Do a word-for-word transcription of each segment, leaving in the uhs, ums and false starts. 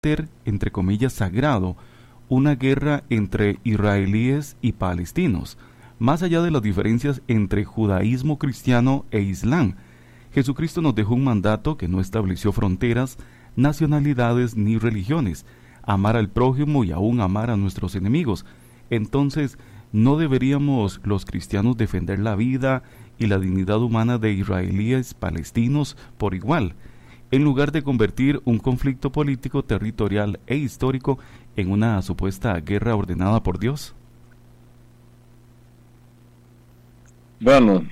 entre comillas, sagrado, una guerra entre israelíes y palestinos, más allá de las diferencias entre judaísmo cristiano e islam. Jesucristo nos dejó un mandato que no estableció fronteras, nacionalidades ni religiones, amar al prójimo y aún amar a nuestros enemigos. Entonces, ¿no deberíamos los cristianos defender la vida y la dignidad humana de israelíes palestinos por igual, en lugar de convertir un conflicto político, territorial e histórico en una supuesta guerra ordenada por Dios? Bueno,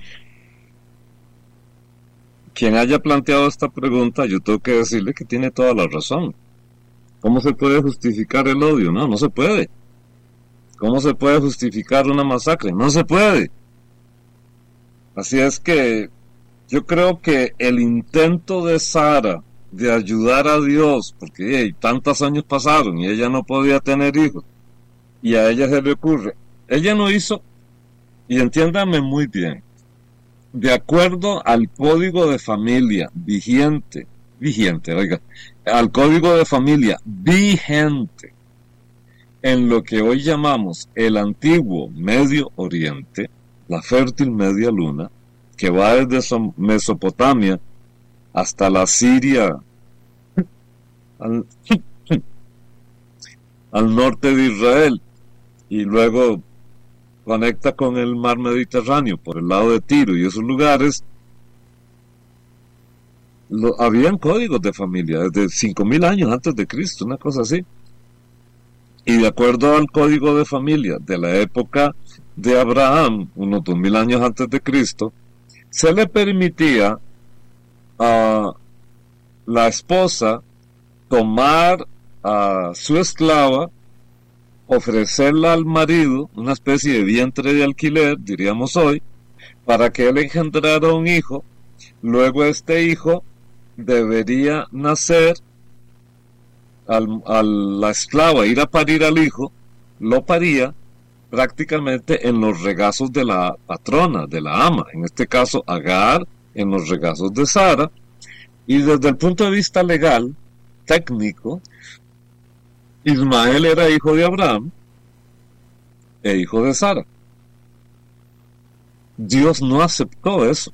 quien haya planteado esta pregunta, yo tengo que decirle que tiene toda la razón. ¿Cómo se puede justificar el odio? No, no se puede. ¿Cómo se puede justificar una masacre? No se puede. Así es que yo creo que el intento de Sara de ayudar a Dios, porque hey, tantos años pasaron y ella no podía tener hijos, y a ella se le ocurre, ella no hizo, y entiéndame muy bien, de acuerdo al código de familia vigente, vigente, oiga, al código de familia vigente, en lo que hoy llamamos el antiguo Medio Oriente, la fértil Media Luna, que va desde Mesopotamia hasta la Siria, al, al norte de Israel, y luego conecta con el mar Mediterráneo por el lado de Tiro y esos lugares. Lo, habían códigos de familia desde cinco mil años antes de Cristo, una cosa así. Y de acuerdo al código de familia de la época de Abraham, unos dos mil años antes de Cristo, se le permitía a la esposa tomar a su esclava, ofrecerla al marido, una especie de vientre de alquiler, diríamos hoy, para que él engendrara un hijo. Luego este hijo debería nacer, al, a la esclava ir a parir al hijo, lo paría prácticamente en los regazos de la patrona, de la ama, en este caso Agar, en los regazos de Sara, y desde el punto de vista legal, técnico, Ismael era hijo de Abraham e hijo de Sara. Dios no aceptó eso,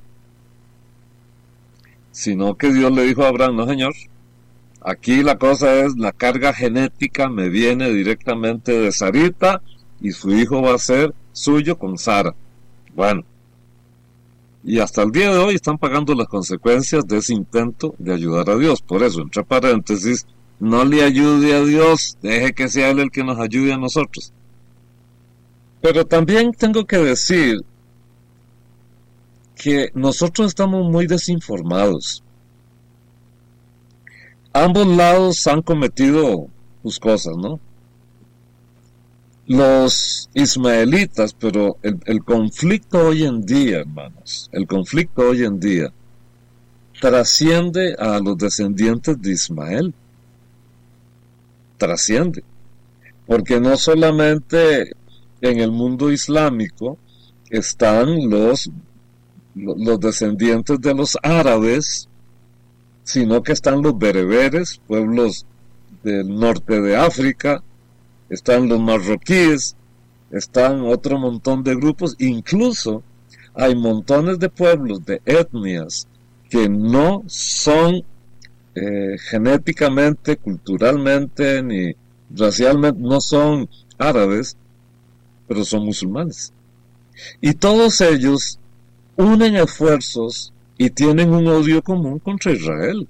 sino que Dios le dijo a Abraham, no señor, aquí la cosa es, la carga genética me viene directamente de Sarita, y su hijo va a ser suyo con Sara. Bueno, y hasta el día de hoy están pagando las consecuencias de ese intento de ayudar a Dios. Por eso, entre paréntesis, no le ayude a Dios, deje que sea Él el que nos ayude a nosotros. Pero también tengo que decir que nosotros estamos muy desinformados. Ambos lados han cometido sus cosas, ¿no? Los ismaelitas, pero el, el conflicto hoy en día, hermanos, el conflicto hoy en día trasciende a los descendientes de Ismael, trasciende, porque no solamente en el mundo islámico están los, los descendientes de los árabes, sino que están los bereberes, pueblos del norte de África, están los marroquíes, están otro montón de grupos, incluso hay montones de pueblos, de etnias, que no son eh, genéticamente, culturalmente, ni racialmente, no son árabes, pero son musulmanes. Y todos ellos unen esfuerzos y tienen un odio común contra Israel.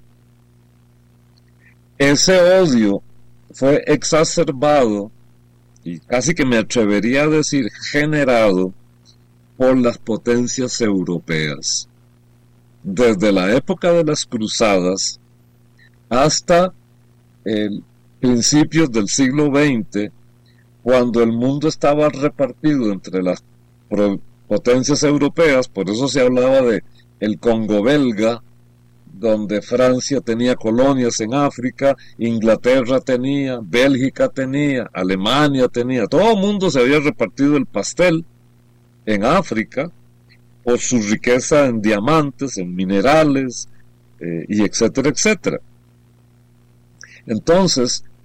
Ese odio fue exacerbado y casi que me atrevería a decir generado por las potencias europeas. Desde la época de las cruzadas hasta el principios del siglo veinte, cuando el mundo estaba repartido entre las potencias europeas, por eso se hablaba de el Congo belga, donde Francia tenía colonias en África, Inglaterra tenía, Bélgica tenía, Alemania tenía, todo el mundo se había repartido el pastel en África por su riqueza en diamantes, en minerales, eh, y etcétera, etcétera. Entonces,